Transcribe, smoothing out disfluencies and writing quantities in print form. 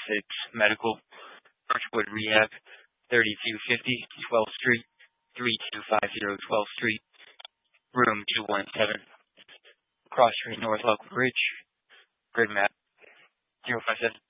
Medical, Birchwood Rehab, 3250 12th Street, 3250 12th Street, room 217, Cross Street North Local Bridge, grid map 057.